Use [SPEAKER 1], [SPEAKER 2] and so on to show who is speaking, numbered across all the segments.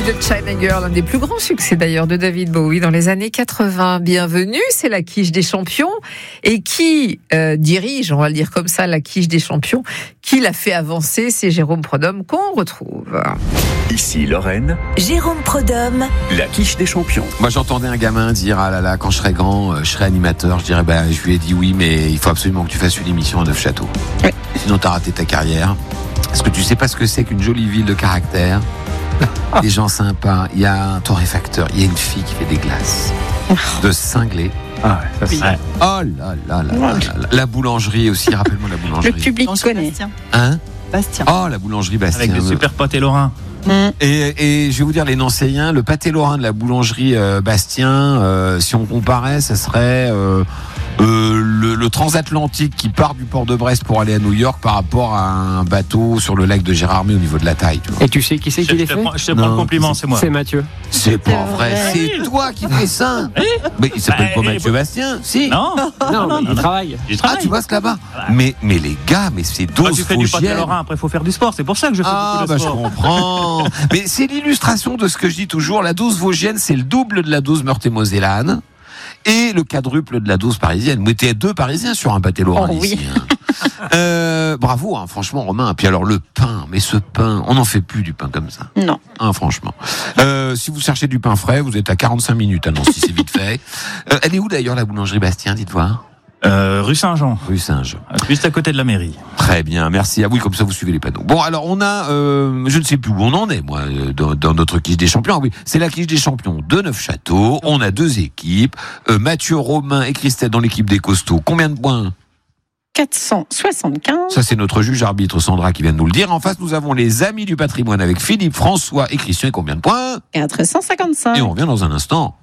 [SPEAKER 1] The China Girl, un des plus grands succès d'ailleurs de David Bowie dans les années 80. Bienvenue, c'est la quiche des champions. Et qui dirige, on va le dire comme ça, la quiche des champions, qui l'a fait avancer, c'est Jérôme Prodhomme qu'on retrouve.
[SPEAKER 2] Ici Lorraine,
[SPEAKER 3] Jérôme Prodhomme,
[SPEAKER 2] la quiche des champions.
[SPEAKER 4] Moi j'entendais un gamin dire ah là là, quand je serai grand, je serai animateur. Je dirais je lui ai dit oui, mais il faut absolument que tu fasses une émission à Neufchâteau.
[SPEAKER 1] Oui.
[SPEAKER 4] Sinon t'as raté ta carrière. Est-ce que tu sais pas ce que c'est qu'une jolie ville de caractère? Des gens sympas, il y a un torréfacteur, il y a une fille qui fait des glaces de cinglé.
[SPEAKER 5] Ah ouais, ça c'est...
[SPEAKER 4] Ouais. Oh là là là là là. La boulangerie aussi, rappelle-moi la boulangerie.
[SPEAKER 1] Le public connaît.
[SPEAKER 4] Hein?
[SPEAKER 3] Bastien.
[SPEAKER 4] Oh la boulangerie Bastien.
[SPEAKER 5] Avec des super pâtés lorrains.
[SPEAKER 4] Et je vais vous dire les Nancéiens, le pâté lorrain de la boulangerie Bastien, si on comparait, ça serait le transatlantique qui part du port de Brest pour aller à New York par rapport à un bateau sur le lac de Gérardmer au niveau de la taille. Tu vois.
[SPEAKER 6] Et tu sais qui c'est qui les fait?
[SPEAKER 5] Je te prends le compliment, c'est moi.
[SPEAKER 6] C'est Mathieu.
[SPEAKER 4] C'est pas vrai, c'est toi qui fais ça. Mais il s'appelle pas Mathieu Bastien, si?
[SPEAKER 5] Non,
[SPEAKER 6] Non, il travaille.
[SPEAKER 4] Ah, tu bosses là-bas. Mais les gars, mais c'est
[SPEAKER 5] Quand
[SPEAKER 4] dose
[SPEAKER 5] tu fais du pâté
[SPEAKER 4] Vosgienne.
[SPEAKER 5] lorrain, après il faut faire du sport. C'est pour ça que je fais beaucoup de
[SPEAKER 4] Je
[SPEAKER 5] sport.
[SPEAKER 4] comprends. Mais c'est l'illustration de ce que je dis toujours. La dose vosgienne, c'est le double de la dose meurthe-et-mosellane et le quadruple de la dose parisienne. Vous étiez deux Parisiens sur un pâté lorrain ici. Bravo, hein, franchement, Romain. Puis alors le pain, mais ce pain, on n'en fait plus du pain comme ça.
[SPEAKER 1] Non.
[SPEAKER 4] Hein, franchement. Si vous cherchez du pain frais, vous êtes à 45 minutes à Nancy, c'est vite fait. Elle est où d'ailleurs la boulangerie Bastien, dites voir?
[SPEAKER 5] Rue Saint-Jean,
[SPEAKER 4] Rue Saint-Jean.
[SPEAKER 5] juste à côté de la mairie.
[SPEAKER 4] Très bien, merci. Ah oui, comme ça vous suivez les panneaux. Bon, alors on a, je ne sais plus où on en est, moi, dans notre quiche des champions. Ah oui, c'est la quiche des champions de Neufchâteau. On a deux équipes, Mathieu, Romain et Christelle dans l'équipe des costauds. Combien de points?
[SPEAKER 1] 475.
[SPEAKER 4] Ça, c'est notre juge arbitre Sandra qui vient de nous le dire. En face, nous avons les amis du patrimoine avec Philippe, François et Christian. Et combien de points?
[SPEAKER 1] 455.
[SPEAKER 4] Et on revient dans un instant.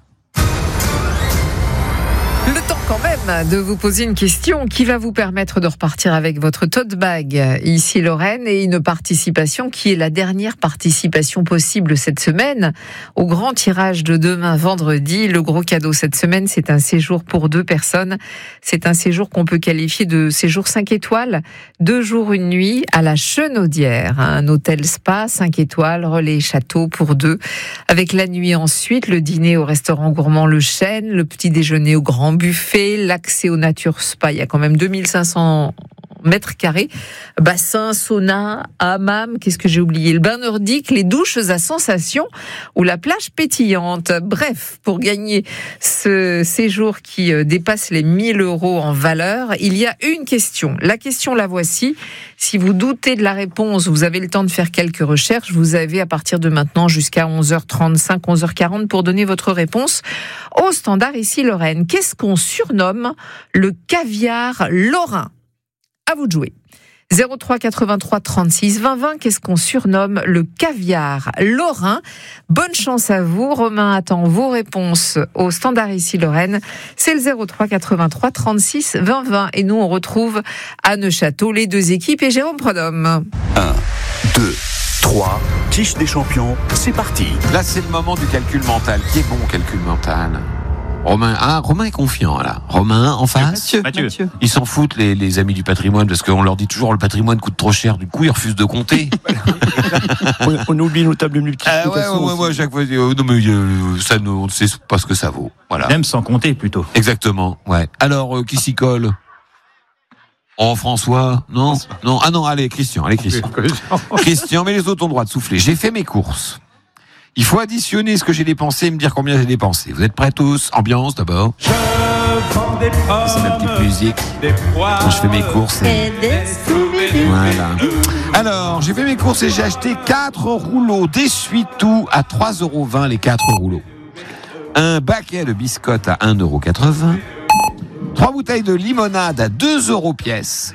[SPEAKER 1] Le temps quand même de vous poser une question qui va vous permettre de repartir avec votre tote bag ici Lorraine et une participation qui est la dernière participation possible cette semaine au grand tirage de demain vendredi. Le gros cadeau cette semaine, c'est un séjour pour deux personnes. C'est un séjour qu'on peut qualifier de séjour 5 étoiles, 2 jours, 1 nuit à la Chenaudière, un hôtel spa 5 étoiles, relais château pour deux, avec la nuit ensuite, le dîner au restaurant gourmand Le Chêne, le petit déjeuner au grand buffet, l'accès au nature spa, il y a quand même 2500 mètres carrés, bassin, sauna, hammam, qu'est-ce que j'ai oublié, le bain nordique, les douches à sensations ou la plage pétillante. Bref, pour gagner ce séjour qui dépasse les 1 000 € en valeur, il y a une question. La question, la voici. Si vous doutez de la réponse, vous avez le temps de faire quelques recherches. Vous avez à partir de maintenant jusqu'à 11h35, 11h40 pour donner votre réponse au standard ici Lorraine. Qu'est-ce qu'on surnomme le caviar lorrain? À vous de jouer. 03 83 36 20 20, qu'est-ce qu'on surnomme le caviar lorrain? Bonne chance à vous. Romain attend vos réponses au standard ici Lorraine. C'est le 03 83 36 20 20. Et nous, on retrouve à Neufchâteau les deux équipes et Jérôme Prodhomme.
[SPEAKER 2] 1, 2, 3, quiche des champions, c'est parti.
[SPEAKER 4] Là, c'est le moment du calcul mental. Qui est bon au calcul mental? Romain est confiant, là. Romain, en face.
[SPEAKER 5] Mathieu.
[SPEAKER 4] Ils s'en foutent, les amis du patrimoine, parce qu'on leur dit toujours le patrimoine coûte trop cher. Du coup, ils refusent de compter.
[SPEAKER 5] On oublie nos tables multiplication.
[SPEAKER 4] Ouais, chaque fois. Non, mais ça, on ne sait pas ce que ça vaut. Voilà.
[SPEAKER 5] Même sans compter, plutôt.
[SPEAKER 4] Exactement, ouais. Alors, qui s'y colle? Oh, François? Non? Non. Ah non, allez, Christian. Christian, mais les autres ont le droit de souffler. J'ai fait mes courses. Il faut additionner ce que j'ai dépensé et me dire combien j'ai dépensé. Vous êtes prêts tous? Ambiance d'abord. C'est ma petite musique. Quand je fais mes courses. Voilà. Alors, j'ai fait mes courses et j'ai acheté 4 rouleaux d'essuie-tout à 3,20 € les 4 rouleaux. Un baquet de biscottes à 1,80 €. 3 bouteilles de limonade à 2 € pièce.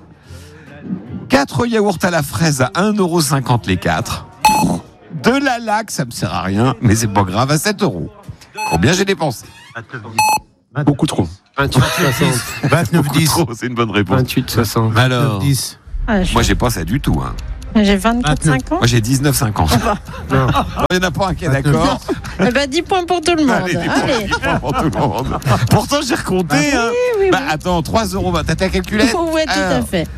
[SPEAKER 4] 4 yaourts à la fraise à 1,50 € les 4. De la laque, ça me sert à rien, mais c'est pas grave, à 7 €. Combien j'ai dépensé?
[SPEAKER 5] Beaucoup trop.
[SPEAKER 6] 28, 60.
[SPEAKER 5] 29, 10.
[SPEAKER 4] Trop, c'est une bonne réponse.
[SPEAKER 6] 28, 60.
[SPEAKER 4] Alors,
[SPEAKER 5] 10.
[SPEAKER 4] moi j'ai pas ça du tout. Hein.
[SPEAKER 1] J'ai 24,50.
[SPEAKER 4] Moi j'ai 19,50.
[SPEAKER 6] Non.
[SPEAKER 4] Il n'y en a pas un qui est d'accord.
[SPEAKER 1] Eh ben, 10 points pour tout le monde.
[SPEAKER 4] Allez, 10 points pour tout le monde. Pourtant j'ai recompté. Hein.
[SPEAKER 1] oui.
[SPEAKER 4] Attends, 3,20 €. T'as ta calculette?
[SPEAKER 1] Oui, tout à fait.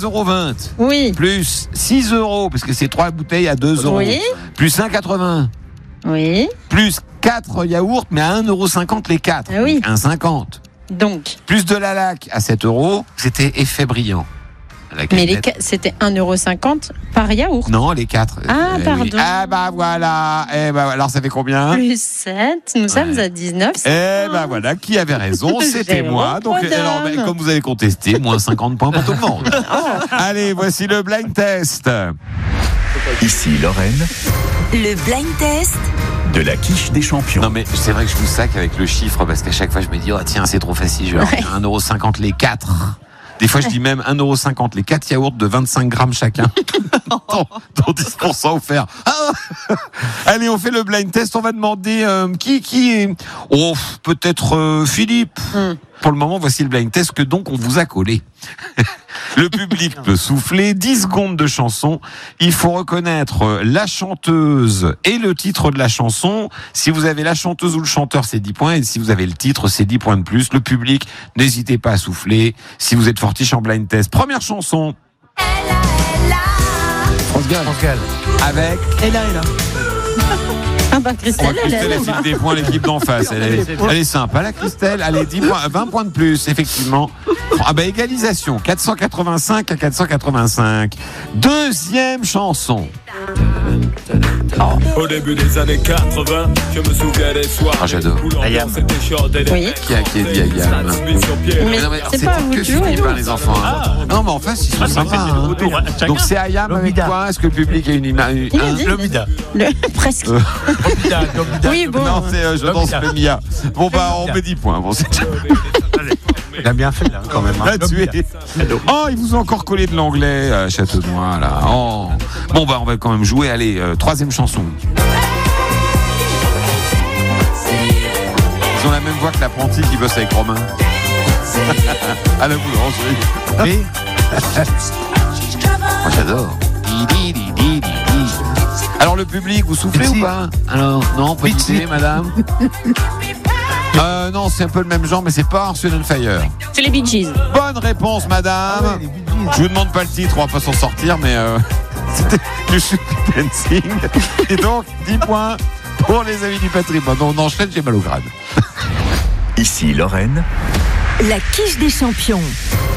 [SPEAKER 4] 3,20 €
[SPEAKER 1] Oui.
[SPEAKER 4] plus 6 €, parce que c'est 3 bouteilles à 2 €.
[SPEAKER 1] Oui.
[SPEAKER 4] Plus 1,80 €.
[SPEAKER 3] Oui.
[SPEAKER 4] plus 4 yaourts, mais à 1,50€ les 4.
[SPEAKER 3] Ah oui.
[SPEAKER 4] 1,50€.
[SPEAKER 3] Donc.
[SPEAKER 4] Plus de la laque à 7€, c'était effet brillant.
[SPEAKER 3] Mais c'était 1,50€ par yaourt.
[SPEAKER 4] Non, les 4.
[SPEAKER 3] Ah, pardon.
[SPEAKER 4] Oui. Ah, bah voilà. Alors, ça fait combien?
[SPEAKER 3] Plus 7, nous sommes à 19.
[SPEAKER 4] Voilà, qui avait raison? C'était
[SPEAKER 3] Jérôme
[SPEAKER 4] moi. Donc,
[SPEAKER 3] Prodhomme.
[SPEAKER 4] comme vous avez contesté, moins 50 points pour tout le monde. Allez, voici le blind test.
[SPEAKER 2] Ici Lorraine,
[SPEAKER 7] Le blind test
[SPEAKER 2] de la quiche des champions.
[SPEAKER 4] Non, mais c'est vrai que je vous sac avec le chiffre parce qu'à chaque fois, je me dis, oh tiens, c'est trop facile, je vais leur dire 1,50€ les 4. Des fois, je dis même 1,50€ les 4 yaourts de 25 grammes chacun. dont 10% offert. Ah allez, on fait le blind test. On va demander qui est. Oh, peut-être Philippe. Pour le moment, voici le blind test que donc on vous a collé. Le public peut souffler 10 secondes de chanson. Il faut reconnaître la chanteuse et le titre de la chanson. Si vous avez la chanteuse ou le chanteur, c'est 10 points. Et si vous avez le titre, c'est 10 points de plus. Le public, n'hésitez pas à souffler. Si vous êtes fortiche en blind test. Première chanson.
[SPEAKER 5] France Gall.
[SPEAKER 4] Avec.
[SPEAKER 5] Ella.
[SPEAKER 3] Ah bah Christelle,
[SPEAKER 4] Elle file des points à l'équipe d'en face. Elle est sympa, la Christelle. Allez, 10 points, 20 points de plus, effectivement. Ah bah égalisation, 485 à 485. Deuxième chanson.
[SPEAKER 8] Au début des années 80, je me souviens des soirs.
[SPEAKER 4] Ah, j'adore.
[SPEAKER 5] Ayam.
[SPEAKER 3] Oui.
[SPEAKER 4] Qui a dit Ayam?
[SPEAKER 3] Mais
[SPEAKER 4] Non, mais
[SPEAKER 3] c'est pas à vous
[SPEAKER 4] que
[SPEAKER 3] de jouer.
[SPEAKER 4] Philippe, les enfants. Non, mais en face, ils sont sympas. Hein. Donc c'est Ayam avec quoi? Est-ce que le public a une image?
[SPEAKER 3] Il a dit
[SPEAKER 5] Lomida.
[SPEAKER 3] presque. Oui, bon.
[SPEAKER 4] Non, c'est je danse le Mia. Bon, bah, on met 10 points. Bon, c'est
[SPEAKER 5] Il a bien fait, là, quand même.
[SPEAKER 4] là-dessus. Oh, ils vous ont encore collé de l'anglais à Château-de-Noix, là. Oh. Bon, bah, on va quand même jouer. Allez, troisième chanson. Ils ont la même voix que l'apprenti qui bosse avec Romain. À la boulangerie. Moi, j'adore. Alors, le public, vous soufflez ou pas? Alors, non, pas d'idée, madame. Non, c'est un peu le même genre, mais c'est pas Arsenal on Fire.
[SPEAKER 3] C'est les Bee Gees.
[SPEAKER 4] Bonne réponse, madame. Je vous demande pas le titre, on va pas s'en sortir, mais c'était le Shoot Dancing. Et donc, 10 points pour les amis du patrimoine. On enchaîne, j'ai mal au grade.
[SPEAKER 2] Ici Lorraine,
[SPEAKER 7] La quiche des champions.